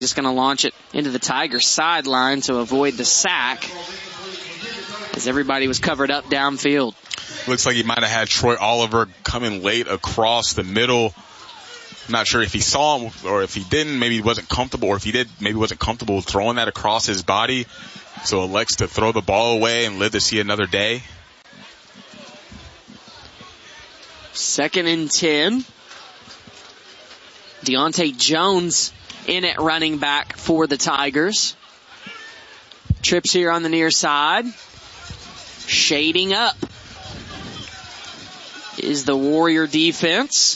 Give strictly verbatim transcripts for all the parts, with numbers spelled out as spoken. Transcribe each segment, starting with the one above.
Just going to launch it into the Tigers sideline to avoid the sack as everybody was covered up downfield. Looks like he might have had Troy Oliver coming late across the middle. I'm not sure if he saw him or if he didn't. Maybe he wasn't comfortable, or if he did, maybe he wasn't comfortable throwing that across his body. So elects to throw the ball away and live to see another day. Second and ten. Deontay Jones in at running back for the Tigers. Trips here on the near side. Shading up is the Warrior defense.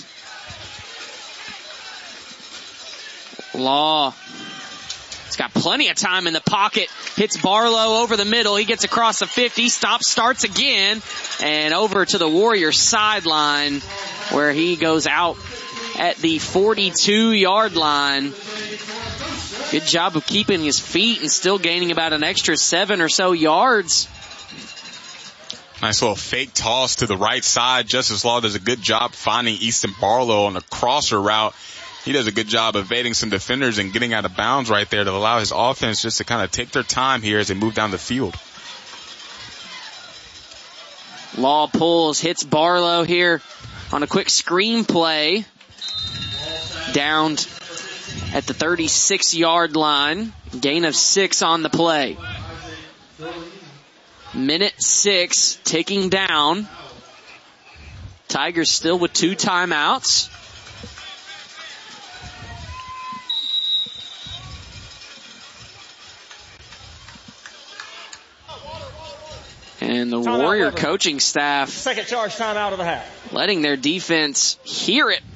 Law. He's got plenty of time in the pocket. Hits Barlow over the middle. He gets across the fifty. Stops, starts again. And over to the Warrior sideline where he goes out at the forty-two-yard line. Good job of keeping his feet and still gaining about an extra seven or so yards. Nice little fake toss to the right side. Justice Law does a good job finding Easton Barlow on the crosser route. He does a good job evading some defenders and getting out of bounds right there to allow his offense just to kind of take their time here as they move down the field. Law pulls, hits Barlow here on a quick screen play. Downed at the thirty-six-yard line. Gain of six on the play. Minute six ticking down. Tigers still with two timeouts. And the Time Warrior coaching staff second charge timeout of the half. Letting their defense hear it.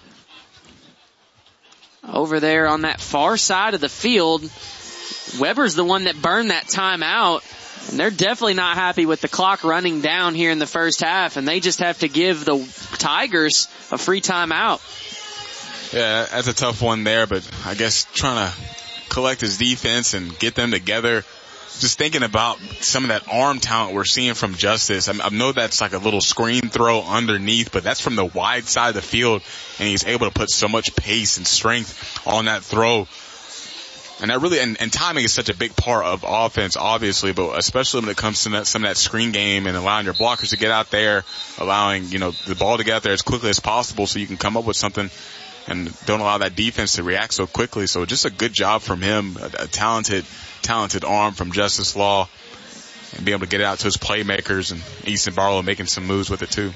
Over there on that far side of the field, Weber's the one that burned that timeout. And they're definitely not happy with the clock running down here in the first half. And they just have to give the Tigers a free timeout. Yeah, that's a tough one there. But I guess trying to collect his defense and get them together. Just thinking about some of that arm talent we're seeing from Justice. I, I know that's like a little screen throw underneath, but that's from the wide side of the field, and he's able to put so much pace and strength on that throw. And that really, and, and timing is such a big part of offense, obviously, but especially when it comes to that, some of that screen game and allowing your blockers to get out there, allowing, you know, the ball to get out there as quickly as possible so you can come up with something and don't allow that defense to react so quickly. So just a good job from him, a, a talented, talented arm from Justice Law, and be able to get it out to his playmakers, and Easton Barlow making some moves with it too.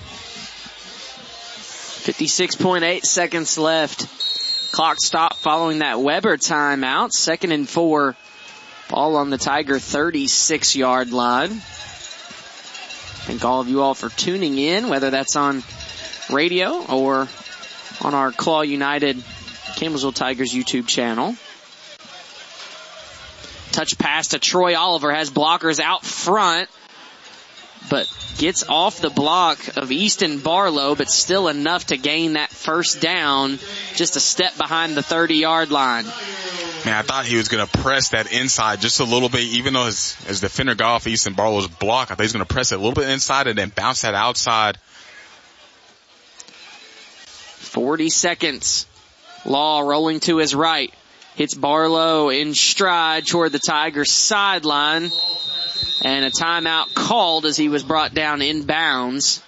fifty-six point eight seconds left. Clock stop following that Weber timeout. Second and four. Ball on the Tiger thirty-six-yard line. Thank all of you all for tuning in, whether that's on radio or on our Claw United Campbellsville Tigers YouTube channel. Touch pass to Troy Oliver, has blockers out front, but gets off the block of Easton Barlow, but still enough to gain that first down, just a step behind the thirty-yard line. Man, I thought he was going to press that inside just a little bit, even though his, his defender got off Easton Barlow's block. I thought he was going to press it a little bit inside and then bounce that outside. forty seconds. Law rolling to his right. Hits Barlow in stride toward the Tigers sideline. And a timeout called as he was brought down in bounds.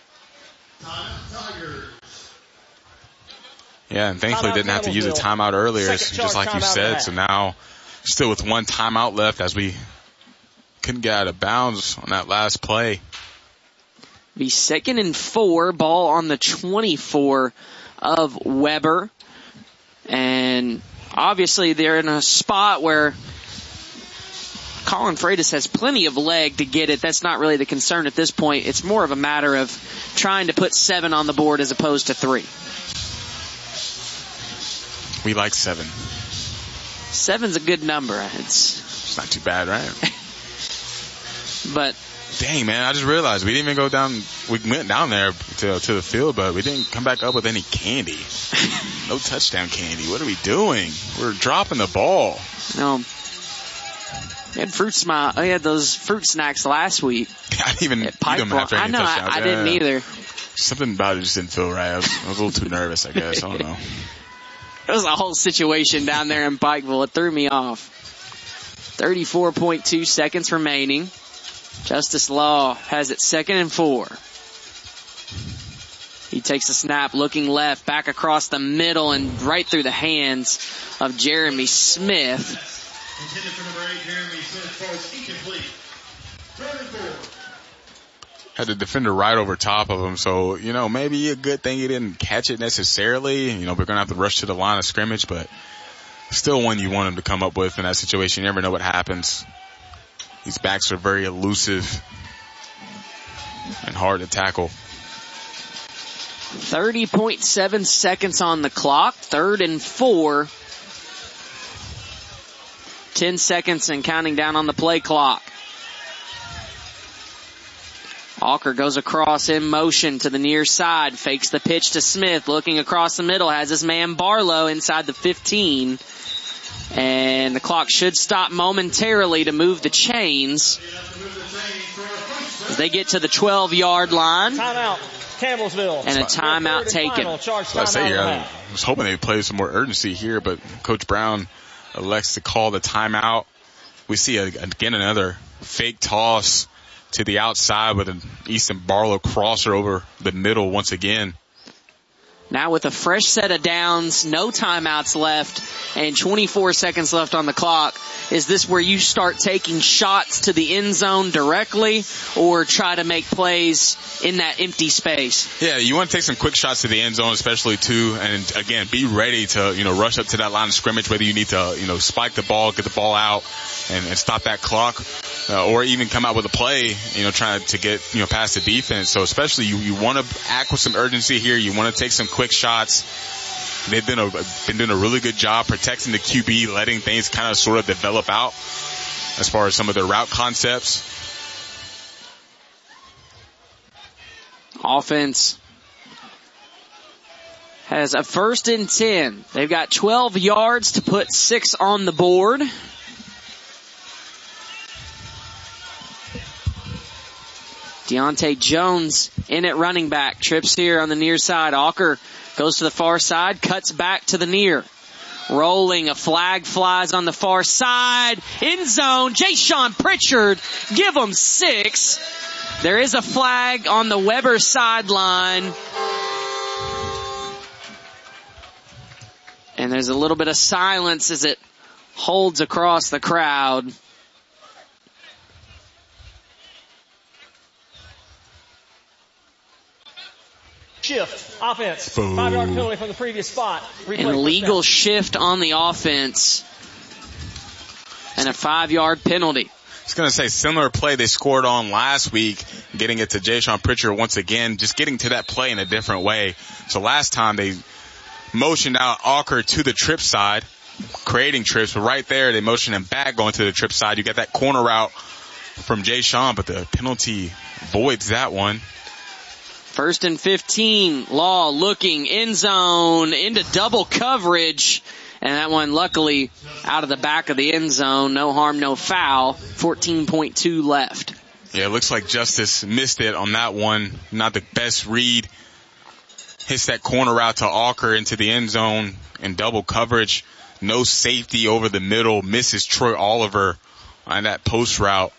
Yeah, and thankfully didn't have to use a timeout earlier, just like you said. So now still with one timeout left as we couldn't get out of bounds on that last play. Be second and four, ball on the twenty-four of Weber. And obviously they're in a spot where Colin Freitas has plenty of leg to get it. That's not really the concern at this point. It's more of a matter of trying to put seven on the board as opposed to three. We like seven. Seven's a good number. It's, it's not too bad, right? But dang, man, I just realized we didn't even go down. We went down there to to the field, but we didn't come back up with any candy. No touchdown candy. What are we doing? We're dropping the ball. No. We had fruit smile. I had those fruit snacks last week. I didn't even eat them after any I know, touchdowns. I, I yeah. didn't either. Something about it just didn't feel right. I was, I was a little too nervous, I guess. I don't know. It was a whole situation down there in Pikeville. It threw me off. thirty-four point two seconds remaining. Justice Law has it second and four. He takes a snap, looking left, back across the middle and right through the hands of Jeremy Smith. Intended for number eight, Jeremy Smith, falls incomplete. Third and four. Had the defender right over top of him, so, you know, maybe a good thing he didn't catch it necessarily. You know, we're going to have to rush to the line of scrimmage, but still one you want him to come up with in that situation. You never know what happens. These backs are very elusive and hard to tackle. thirty point seven seconds on the clock. Third and four. ten seconds and counting down on the play clock. Walker goes across in motion to the near side. Fakes the pitch to Smith. Looking across the middle. Has his man Barlow inside the fifteen. And the clock should stop momentarily to move the chains. As they get to the twelve-yard line. Timeout, Campbellsville. And a timeout taken. I say here, I was hoping they'd play some more urgency here, but Coach Brown elects to call the timeout. We see, a, again, another fake toss to the outside with an Easton Barlow crosser over the middle once again. Now with a fresh set of downs, no timeouts left, and twenty-four seconds left on the clock, is this where you start taking shots to the end zone directly or try to make plays in that empty space? Yeah, you want to take some quick shots to the end zone, especially too, and again, be ready to, you know, rush up to that line of scrimmage, whether you need to, you know, spike the ball, get the ball out, and, and stop that clock, uh, or even come out with a play, you know, trying to get, you know, past the defense. So especially you, you want to act with some urgency here. You want to take some quick shots. They've been, a, been doing a really good job protecting the Q B, letting things kind of sort of develop out as far as some of their route concepts. Offense has a first and ten. They've got twelve yards to put six on the board. Deontay Jones in at running back. Trips here on the near side. Walker goes to the far side, cuts back to the near. Rolling, a flag flies on the far side. End zone, Jay-Sean Pritchard, give him six. There is a flag on the Weber sideline. And there's a little bit of silence as it holds across the crowd. Shift, offense, five-yard penalty from the previous spot. An illegal shift on the offense. And a five-yard penalty. I was going to say, similar play they scored on last week, getting it to Jay-Sean Pritchard once again, just getting to that play in a different way. So last time they motioned out Walker to the trip side, creating trips, but right there they motioned him back going to the trip side. You got that corner route from Jay-Sean, but the penalty voids that one. First and fifteen, Law looking end zone into double coverage. And that one luckily out of the back of the end zone. No harm, no foul. fourteen point two left. Yeah, it looks like Justice missed it on that one. Not the best read. Hits that corner route to Walker into the end zone in double coverage. No safety over the middle. Misses Troy Oliver on that post route.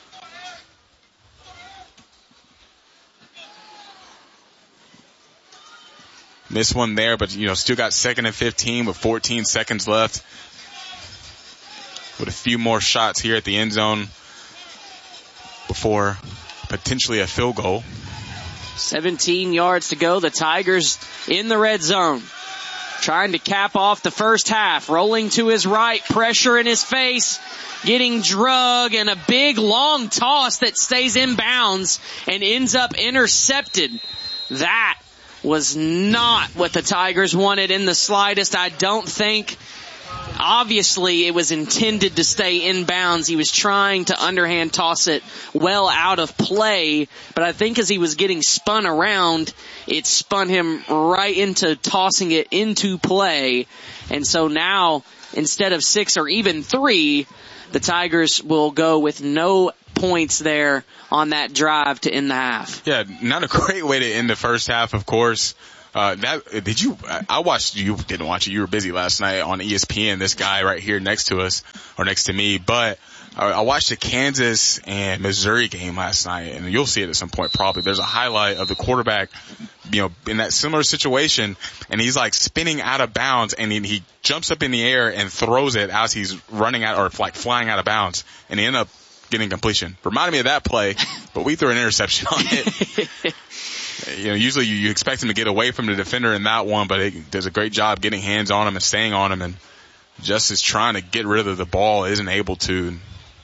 Missed one there, but, you know, still got second and fifteen with fourteen seconds left. With a few more shots here at the end zone before potentially a field goal. seventeen yards to go. The Tigers in the red zone. Trying to cap off the first half. Rolling to his right. Pressure in his face. Getting drug, and a big long toss that stays in bounds and ends up intercepted. That was not what the Tigers wanted in the slightest. I don't think. Obviously, it was intended to stay in bounds. He was trying to underhand toss it well out of play, but I think as he was getting spun around, it spun him right into tossing it into play. And so now, instead of six or even three, the Tigers will go with no points there on that drive to end the half. Yeah, not a great way to end the first half, of course. Uh, that, did you, I watched, you didn't watch it, you were busy last night on E S P N, this guy right here next to us, or next to me, but I, I watched the Kansas and Missouri game last night, and you'll see it at some point probably. There's a highlight of the quarterback, you know, in that similar situation, and he's like spinning out of bounds, and he, he jumps up in the air and throws it as he's running out, or like flying out of bounds, and he ended up getting completion. Reminded me of that play, but we threw an interception on it. You know, usually you, you expect him to get away from the defender in that one, but he does a great job getting hands on him and staying on him, and Justice trying to get rid of the ball isn't able to.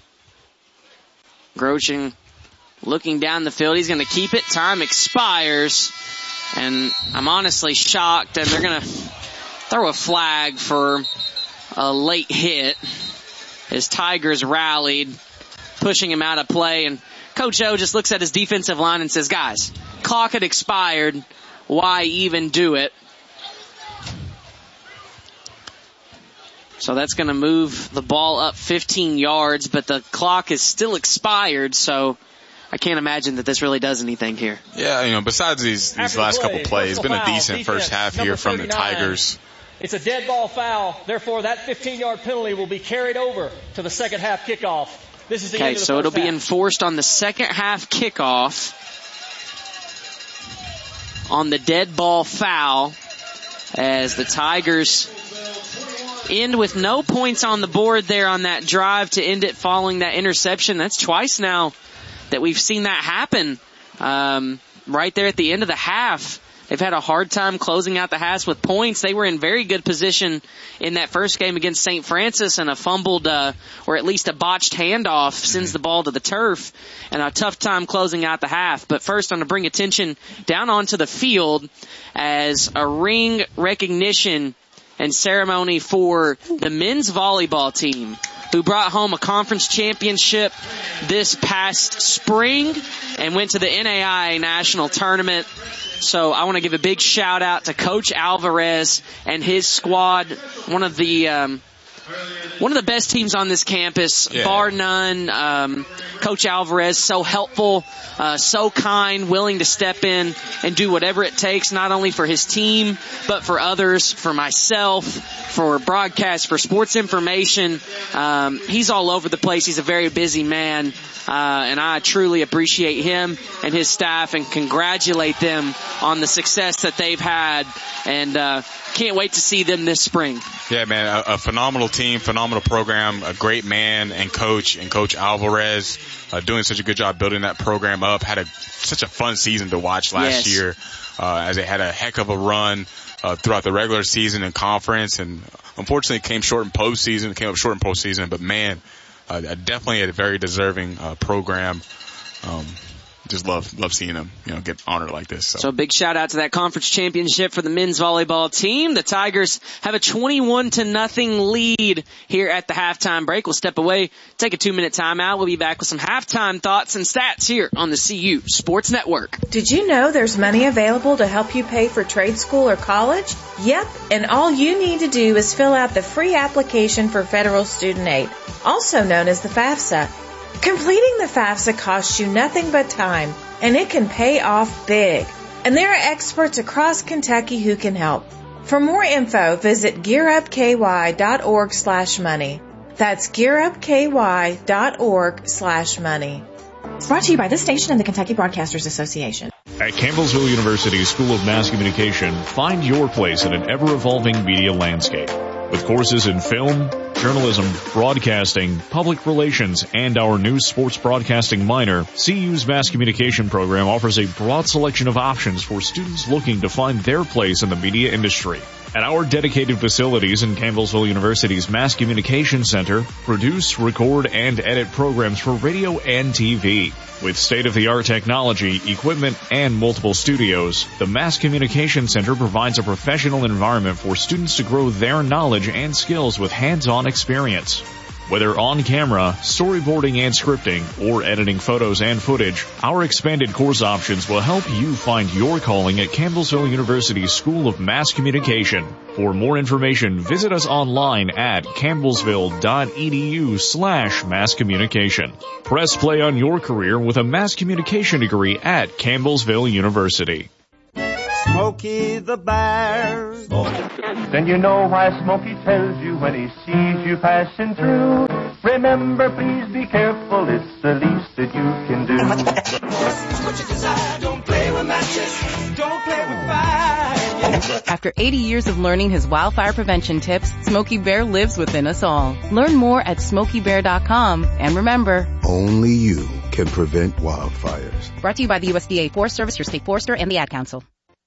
Groching looking down the field. He's going to keep it. Time expires, and I'm honestly shocked, and they're going to throw a flag for a late hit as Tigers rallied, pushing him out of play, and Coach O just looks at his defensive line and says, guys, clock had expired. Why even do it? So that's going to move the ball up fifteen yards, but the clock is still expired, so I can't imagine that this really does anything here. Yeah, you know, besides these, these last play, couple plays, it's been a decent defense, first half here from the Tigers. It's a dead ball foul. Therefore, that fifteen-yard penalty will be carried over to the second half kickoff. This is the okay, end of the so first it'll half. be enforced on the second half kickoff on the dead ball foul as the Tigers end with no points on the board there on that drive to end it following that interception. That's twice now that we've seen that happen um, right there at the end of the half. They've had a hard time closing out the halves with points. They were in very good position in that first game against Saint Francis, and a fumbled, uh, or at least a botched handoff sends the ball to the turf, and a tough time closing out the half. But first, I'm going to bring attention down onto the field as a ring recognition and ceremony for the men's volleyball team, who brought home a conference championship this past spring and went to the N A I A national tournament. So I want to give a big shout out to Coach Alvarez and his squad, one of the um, one of the best teams on this campus, yeah. bar none. Um, Coach Alvarez, so helpful, uh, so kind, willing to step in and do whatever it takes, not only for his team, but for others, for myself, for broadcast, for sports information. Um, he's all over the place. He's a very busy man. Uh, and I truly appreciate him and his staff and congratulate them on the success that they've had, and uh, can't wait to see them this spring. Yeah, man, a, a phenomenal team, phenomenal program, a great man and coach, and Coach Alvarez uh, doing such a good job building that program up. Had a such a fun season to watch last yes. year uh, as they had a heck of a run uh, throughout the regular season and conference, and unfortunately came short in postseason, came up short in postseason, but man, Uh, definitely a very deserving uh, program. Um, just love love seeing them, you know, get honored like this. So. so a big shout out to that conference championship for the men's volleyball team. The Tigers have a twenty-one to nothing lead here at the halftime break. We'll step away, take a two minute timeout. We'll be back with some halftime thoughts and stats here on the C U Sports Network. Did you know there's money available to help you pay for trade school or college? Yep, and all you need to do is fill out the free application for federal student aid, also known as the FAFSA. Completing the FAFSA costs you nothing but time, and it can pay off big. And there are experts across Kentucky who can help. For more info, visit gearupky.org slash money. That's gearupky.org slash money. It's brought to you by this station and the Kentucky Broadcasters Association. At Campbellsville University School of Mass Communication, find your place in an ever-evolving media landscape. With courses in film, journalism, broadcasting, public relations, and our new sports broadcasting minor, C U's Mass Communication program offers a broad selection of options for students looking to find their place in the media industry. At our dedicated facilities in Campbellsville University's Mass Communication Center, produce, record, and edit programs for radio and T V. With state-of-the-art technology, equipment, and multiple studios, the Mass Communication Center provides a professional environment for students to grow their knowledge and skills with hands-on experience. Whether on camera, storyboarding and scripting, or editing photos and footage, our expanded course options will help you find your calling at Campbellsville University's School of Mass Communication. For more information, visit us online at campbellsville.edu slash mass communication. Press play on your career with a mass communication degree at Campbellsville University. Smokey the Bear. Then you know why Smokey tells you when he sees you passing through. Remember, please be careful, it's the least that you can do. What you desire, don't play with matches, don't play with fire. After eighty years of learning his wildfire prevention tips, Smokey Bear lives within us all. Learn more at smokey bear dot com. And remember, only you can prevent wildfires. Brought to you by the U S D A Forest Service, your state forester, and the Ad Council.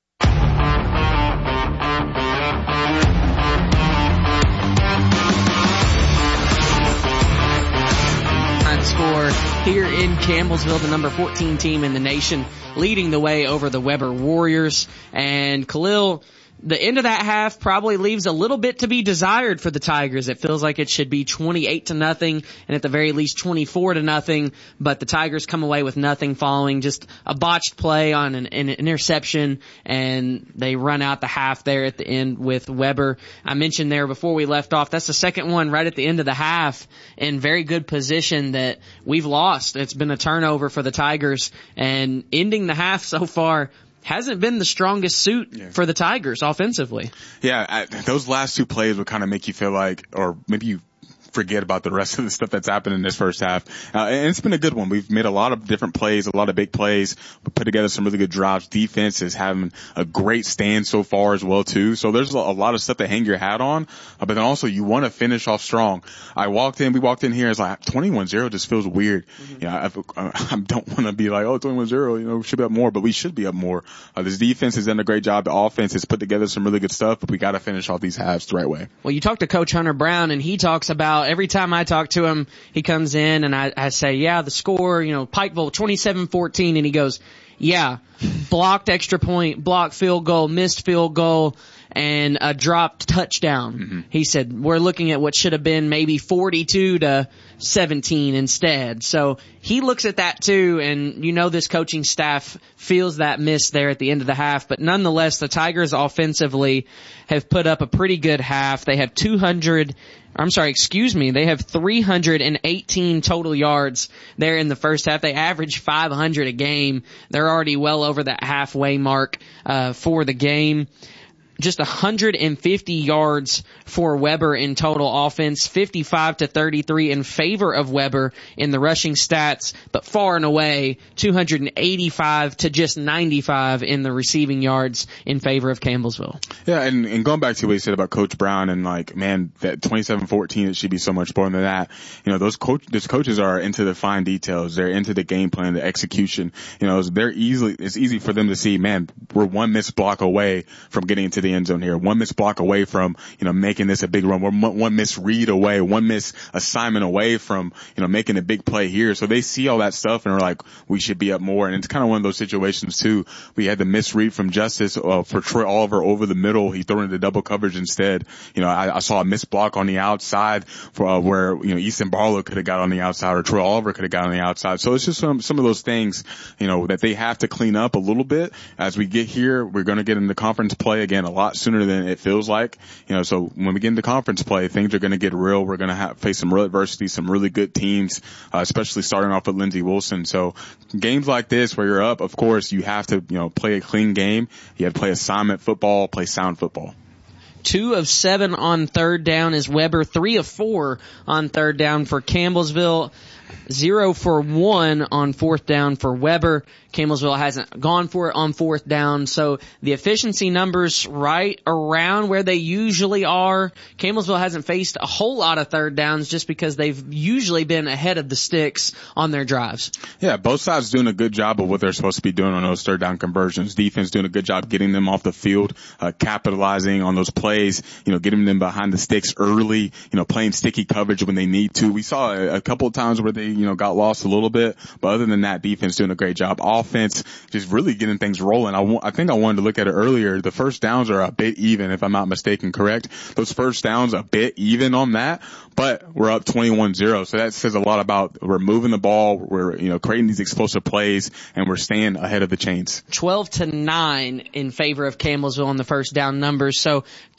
Score here in Campbellsville, the number fourteen team in the nation, leading the way over the Weber Warriors. And Khalil, the end of that half probably leaves a little bit to be desired for the Tigers. It feels like it should be twenty-eight to nothing, and at the very least twenty-four to nothing. But the Tigers come away with nothing, following just a botched play on an, an interception, and they run out the half there at the end with Weber. I mentioned there before we left off, that's the second one right at the end of the half in very good position that we've lost. It's been a turnover for the Tigers, and ending the half so far hasn't been the strongest suit yeah. for the Tigers offensively. Yeah, I, those last two plays would kind of make you feel like, or maybe you forget about the rest of the stuff that's happened in this first half. Uh, and it's been a good one. We've made a lot of different plays, a lot of big plays. We put together some really good drives. Defense is having a great stand so far as well too. So there's a lot of stuff to hang your hat on. Uh, but then also you want to finish off strong. I walked in, we walked in here, it's like twenty-one zero just feels weird. Mm-hmm. You know, I, I don't want to be like, oh, twenty-one zero, you know, we should be up more, but we should be up more. Uh, this defense has done a great job. The offense has put together some really good stuff, but we got to finish off these halves the right way. Well, you talk to Coach Hunter Brown, and he talks about every time I talk to him, he comes in and I, I say, yeah, the score, you know, Pikeville twenty-seven fourteen, and he goes, yeah, blocked extra point, blocked field goal, missed field goal, and a dropped touchdown. Mm-hmm. He said, we're looking at what should have been maybe forty-two to seventeen instead. So he looks at that too, and you know this coaching staff feels that miss there at the end of the half. But nonetheless, the Tigers offensively have put up a pretty good half. They have two hundred I'm sorry, excuse me, they have three hundred eighteen total yards there in the first half. They average five hundred a game. They're already well over that halfway mark uh for the game. Just one hundred fifty yards for Weber in total offense, fifty-five to thirty-three in favor of Weber in the rushing stats, but far and away two hundred eighty-five to just ninety-five in the receiving yards in favor of Campbellsville. Yeah, and, and going back to what you said about Coach Brown and like, man, that twenty-seven fourteen, it should be so much more than that. You know, those coach, those coaches are into the fine details. They're into the game plan, the execution. You know, they're easily, it's easy for them to see, man, we're one missed block away from getting into the end zone here, one missed block away from, you know, making this a big run. We're one misread away, one miss assignment away from, you know, making a big play here. So they see all that stuff and are like, we should be up more. And it's kind of one of those situations too. We had the misread from Justice uh, for Troy Oliver over the middle. He threw into double coverage instead. You know, I, I saw a missed block on the outside for uh, where, you know, Easton Barlow could have got on the outside or Troy Oliver could have got on the outside. So it's just some, some of those things, you know, that they have to clean up a little bit as we get here. We're going to get into conference play again a lot sooner than it feels like, you know, so when we get into conference play, things are going to get real. We're going to have, face some real adversity, some really good teams, uh, especially starting off with Lindsey Wilson. So games like this where you're up, of course, you have to, you know, play a clean game. You have to play assignment football, play sound football. Two of seven on third down is Weber. Three of four on third down for Campbellsville. Zero for one on fourth down for Weber. Campbellsville hasn't gone for it on fourth down, so the efficiency numbers right around where they usually are. Campbellsville hasn't faced a whole lot of third downs just because they've usually been ahead of the sticks on their drives. Yeah, both sides doing a good job of what they're supposed to be doing on those third down conversions. Defense doing a good job getting them off the field, uh, capitalizing on those plays, you know, getting them behind the sticks early, you know, playing sticky coverage when they need to. We saw a, a couple of times where they, you know, got lost a little bit, but other than that, defense doing a great job. Offense just really getting things rolling. I, w- I think I wanted to look at it earlier. The first downs are a bit even, if I'm not mistaken, correct? Those first downs a bit even on that, but we're up twenty-one zero. So that says a lot about we're moving the ball, we're, you know, creating these explosive plays, and we're staying ahead of the chains. twelve to nine in favor of Campbellsville on the first down numbers. So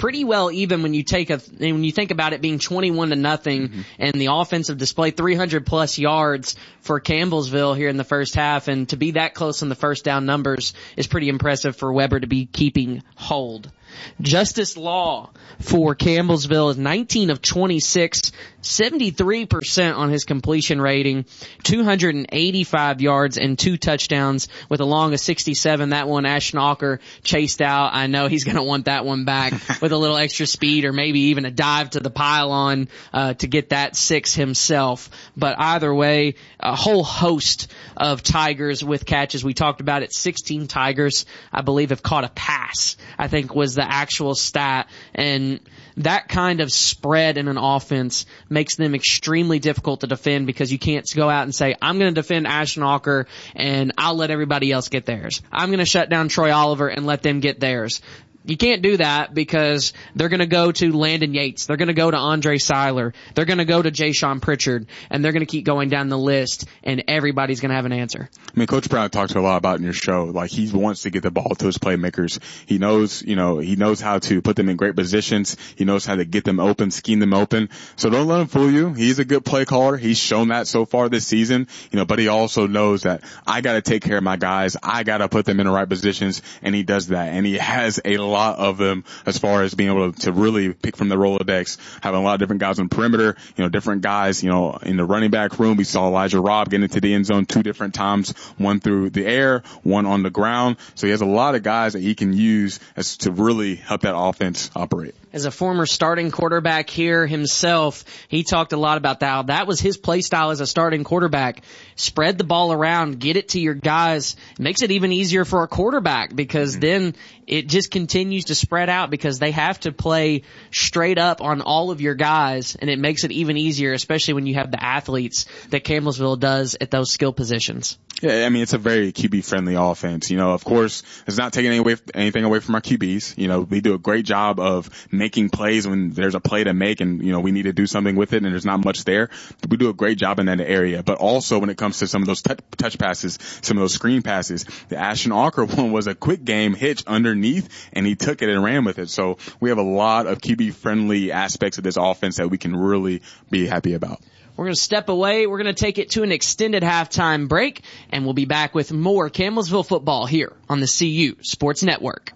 pretty well even when you take a, when you think about it being twenty-one to nothing mm-hmm. and the offensive display three hundred plus yards for Campbellsville here in the first half, and to be that close in the first down numbers is pretty impressive for Weber to be keeping hold. Justice Law for Campbellsville is nineteen of twenty-six, seventy-three percent on his completion rating, two hundred eighty-five yards and two touchdowns with a long of sixty-seven. That one Ashton Walker chased out. I know he's going to want that one back with a little extra speed or maybe even a dive to the pylon uh, to get that six himself. But either way, a whole host of Tigers with catches. We talked about it. sixteen Tigers, I believe, have caught a pass, I think was the actual stat. And that kind of spread in an offense makes them extremely difficult to defend, because you can't go out and say, I'm going to defend Ashton Walker and I'll let everybody else get theirs. I'm going to shut down Troy Oliver and let them get theirs. You can't do that, because they're going to go to Landon Yates. They're going to go to Andre Seiler. They're going to go to Jayshon Pritchard, and they're going to keep going down the list, and everybody's going to have an answer. I mean, Coach Brown talks a lot about in your show, like he wants to get the ball to his playmakers. He knows, you know, he knows how to put them in great positions. He knows how to get them open, scheme them open. So don't let him fool you. He's a good play caller. He's shown that so far this season, you know, but he also knows that I got to take care of my guys. I got to put them in the right positions, and he does that. And he has a lot of them as far as being able to, to really pick from the Rolodex, having a lot of different guys on perimeter, you know, different guys, you know, in the running back room. We saw Elijah Robb get into the end zone two different times, one through the air, one on the ground. So he has a lot of guys that he can use as to really help that offense operate. As a former starting quarterback here himself, he talked a lot about that. That was his play style as a starting quarterback. Spread the ball around, get it to your guys. It makes it even easier for a quarterback, because mm-hmm. then it just continues to spread out, because they have to play straight up on all of your guys, and it makes it even easier, especially when you have the athletes that Campbellsville does at those skill positions. Yeah, I mean, it's a very Q B-friendly offense. You know, of course, it's not taking any away, anything away from our Q Bs. You know, we do a great job of making plays when there's a play to make and, you know, we need to do something with it and there's not much there. We do a great job in that area. But also when it comes to some of those t- touch passes, some of those screen passes, the Ashton Walker one was a quick game hitch underneath, and he took it and ran with it. So we have a lot of Q B-friendly aspects of this offense that we can really be happy about. We're going to step away. We're going to take it to an extended halftime break, and we'll be back with more Campbellsville football here on the C U Sports Network.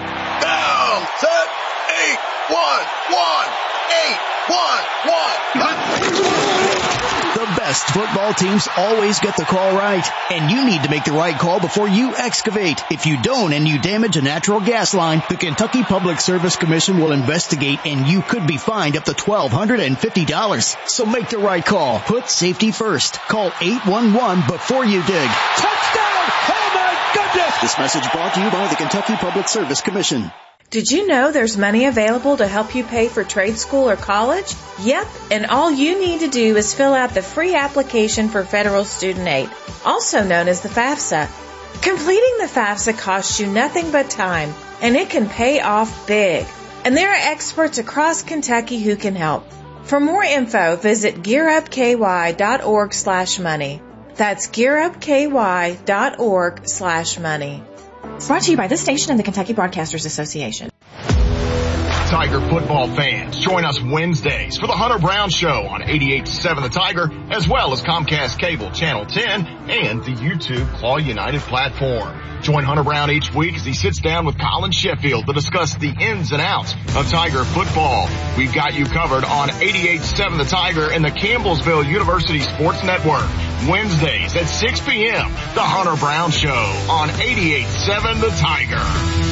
Down, set, eight, one, one, eight, one, one. The best football teams always get the call right, and you need to make the right call before you excavate. If you don't and you damage a natural gas line, the Kentucky Public Service Commission will investigate, and you could be fined up to twelve hundred fifty dollars. So make the right call. Put safety first. Call eight one one before you dig. Touchdown! Oh my goodness! This message brought to you by the Kentucky Public Service Commission. Did you know there's money available to help you pay for trade school or college? Yep, and all you need to do is fill out the free application for federal student aid, also known as the FAFSA. Completing the FAFSA costs you nothing but time, and it can pay off big. And there are experts across Kentucky who can help. For more info, visit gearupky.org slash money. That's gearupky.org slash money. Brought to you by this station and the Kentucky Broadcasters Association. Tiger football fans, join us Wednesdays for the Hunter Brown Show on eighty-eight point seven The Tiger, as well as Comcast Cable Channel ten and the YouTube Claw United platform. Join Hunter Brown each week as he sits down with Colin Sheffield to discuss the ins and outs of Tiger football. We've got you covered on eighty-eight point seven The Tiger and the Campbellsville University Sports Network. Wednesdays at six p.m. The Hunter Brown Show on eighty-eight point seven The Tiger.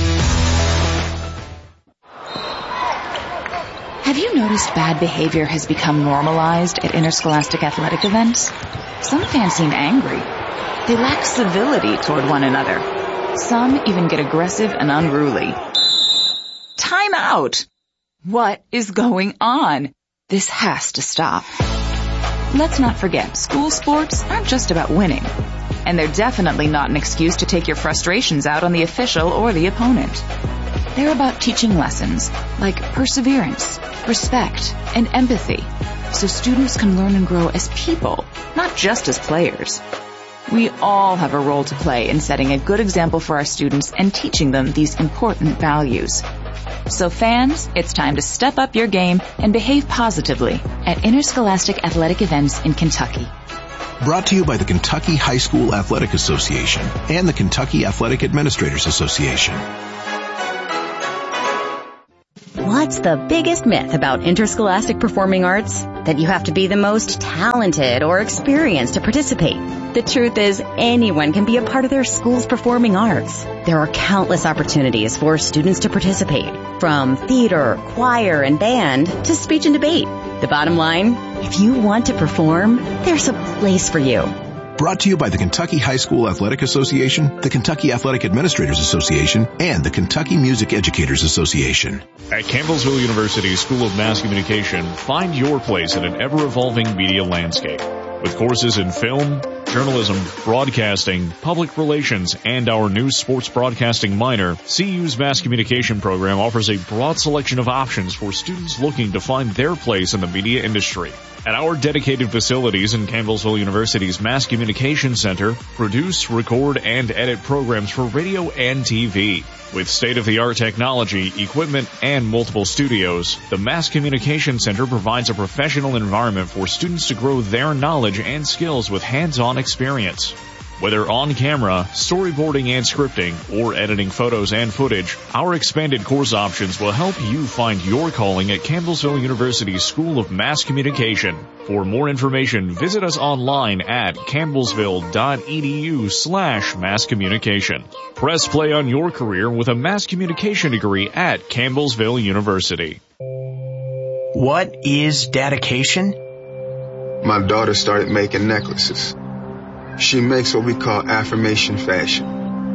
Have you noticed bad behavior has become normalized at interscholastic athletic events? Some fans seem angry. They lack civility toward one another. Some even get aggressive and unruly. Time out! What is going on? This has to stop. Let's not forget, school sports aren't just about winning. And they're definitely not an excuse to take your frustrations out on the official or the opponent. They're about teaching lessons like perseverance, respect, and empathy, so students can learn and grow as people, not just as players. We all have a role to play in setting a good example for our students and teaching them these important values. So fans, it's time to step up your game and behave positively at Interscholastic Athletic Events in Kentucky. Brought to you by the Kentucky High School Athletic Association and the Kentucky Athletic Administrators Association. What's the biggest myth about interscholastic performing arts? That you have to be the most talented or experienced to participate. The truth is, anyone can be a part of their school's performing arts. There are countless opportunities for students to participate, from theater, choir, and band to speech and debate. The bottom line, if you want to perform, there's a place for you. Brought to you by the Kentucky High School Athletic Association, the Kentucky Athletic Administrators Association, and the Kentucky Music Educators Association. At Campbellsville University School of Mass Communication, find your place in an ever-evolving media landscape. With courses in film, journalism, broadcasting, public relations, and our new sports broadcasting minor, C U's Mass Communication program offers a broad selection of options for students looking to find their place in the media industry. At our dedicated facilities in Campbellsville University's Mass Communication Center, produce, record, and edit programs for radio and T V. With state-of-the-art technology, equipment, and multiple studios, the Mass Communication Center provides a professional environment for students to grow their knowledge and skills with hands-on experience. Whether on camera, storyboarding and scripting, or editing photos and footage, our expanded course options will help you find your calling at Campbellsville University School of Mass Communication. For more information, visit us online at campbellsville.edu slash mass communication. Press play on your career with a mass communication degree at Campbellsville University. What is dedication? My daughter started making necklaces. She makes what we call affirmation fashion.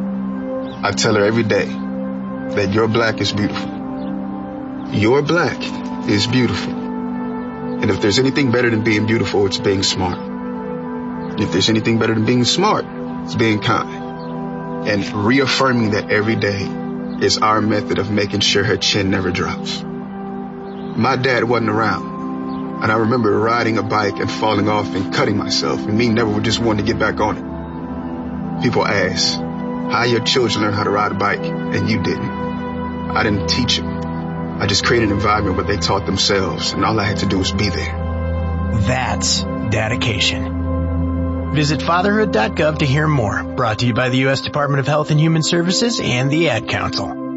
I tell her every day that your black is beautiful. Your black is beautiful. And if there's anything better than being beautiful, it's being smart. And if there's anything better than being smart, it's being kind. And reaffirming that every day is our method of making sure her chin never drops. My dad wasn't around. And I remember riding a bike and falling off and cutting myself, and me never just wanting to get back on it. People ask, how your children learn how to ride a bike, and you didn't. I didn't teach them. I just created an environment where they taught themselves, and all I had to do was be there. That's dedication. Visit fatherhood dot gov to hear more. Brought to you by the U S Department of Health and Human Services and the Ad Council.